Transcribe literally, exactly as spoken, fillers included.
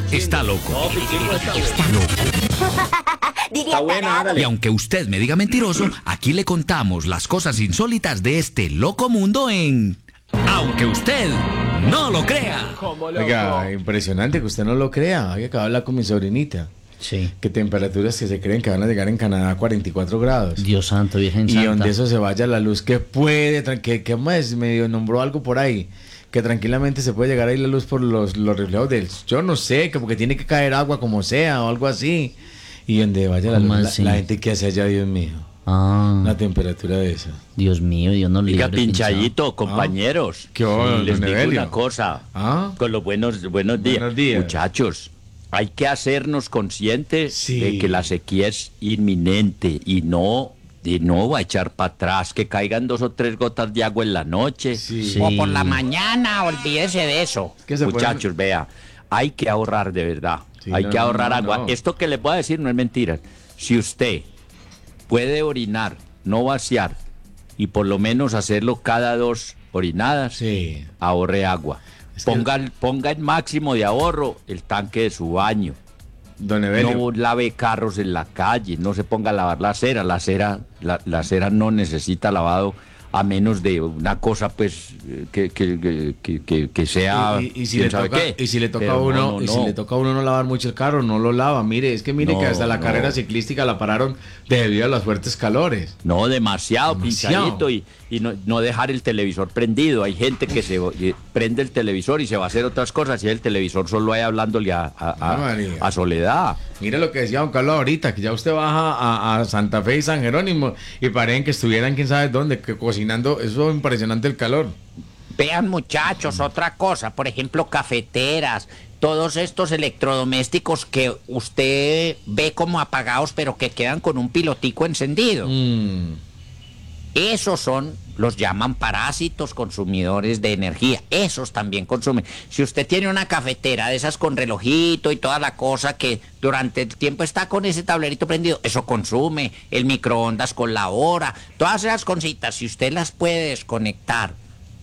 está loco. No, Pichico está bueno. Está loco. Está buena, hágale. Y aunque usted me diga mentiroso, aquí le contamos las cosas insólitas de este loco mundo en... Aunque usted no lo crea. Oiga, impresionante que usted no lo crea. Hay que hablar con mi sobrinita. Sí. Que temperaturas que se creen que van a llegar en Canadá a cuarenta y cuatro grados. Dios santo, Virgen Y Santa. donde eso se vaya la luz, que puede, tran- que, que más medio nombró algo por ahí, que tranquilamente se puede llegar ahí la luz por los, los reflejos del, yo no sé, que porque tiene que caer agua como sea o algo así. Y donde vaya la ¿Cómo luz, la, así? la gente que hace allá, Dios mío, Ah, una temperatura de esa. Dios mío, Dios nos libre. Oiga, pinchadito, compañeros. ¿Qué hubo, les don digo Evelio? una cosa. ¿Ah? Con los buenos, buenos días. Buenos días. Muchachos, hay que hacernos conscientes Sí. de que la sequía es inminente y no, y no va a echar para atrás, que caigan dos o tres gotas de agua en la noche. Sí. Sí. O por la mañana, olvídese de eso. ¿Qué se puede- Muchachos, vea, hay que ahorrar de verdad. Sí, hay no, que no, ahorrar no, agua. no. Esto que les voy a decir no es mentira. Si usted puede orinar, no vaciar, y por lo menos hacerlo cada dos orinadas, Sí. ahorre agua. Es que- Ponga, el- ponga el máximo de ahorro el tanque de su baño. Don Evelio. No lave carros en la calle, no se ponga a lavar la acera. La acera, la, la acera no necesita lavado a menos de una cosa pues eh, que, que, que- que, que- que sea Y, y- y si quién le sabe toca, qué. y si le toca Pero a uno, no, no, y si no. le toca a uno no lavar mucho el carro, no lo lava. Mire, es que mire No, que hasta la no. carrera ciclística la pararon debido a los fuertes calores. No, demasiado, Demasiado. pinchadito y, y no, no dejar el televisor prendido. Hay gente que se eh, prende el televisor y se va a hacer otras cosas y el televisor solo ahí hablándole a, a- a- Ah, María. a Soledad. Mire lo que decía don Carlos ahorita, que ya usted baja a, a Santa Fe y San Jerónimo y parecen que estuvieran quién sabe dónde, que cocinando, eso es impresionante el calor. Vean muchachos, otra cosa, por ejemplo, cafeteras, todos estos electrodomésticos que usted ve como apagados pero que quedan con un pilotico encendido. Mm. Esos son, los llaman parásitos consumidores de energía, esos también consumen. Si usted tiene una cafetera de esas con relojito y toda la cosa que durante el tiempo está con ese tablerito prendido, eso consume, el microondas con la hora, todas esas cositas, si usted las puede desconectar